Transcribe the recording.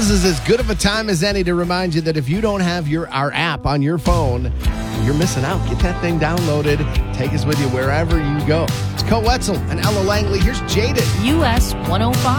this is as good of a time as any to remind you that if you don't have our app on your phone, you're missing out. Get that thing downloaded. Take us with you wherever you go. It's Co Wetzel and Ella Langley. Here's Jaded. US 105.